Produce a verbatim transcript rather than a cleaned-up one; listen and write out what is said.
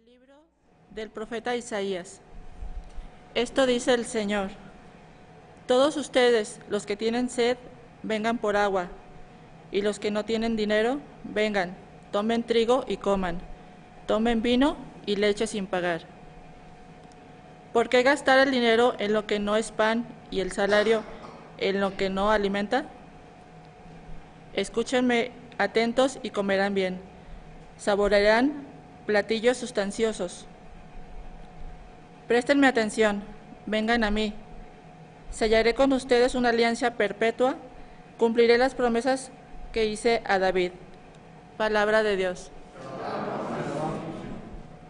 libro del profeta Isaías. Esto dice el Señor: todos ustedes, los que tienen sed, vengan por agua, y los que no tienen dinero, vengan, tomen trigo y coman, tomen vino y leche sin pagar. ¿Por qué gastar el dinero en lo que no es pan y el salario en lo que no alimenta? Escúchenme atentos y comerán bien, saborearán platillos sustanciosos. Préstenme atención, vengan a mí. Sellaré con ustedes una alianza perpetua, cumpliré las promesas que hice a David. Palabra de Dios.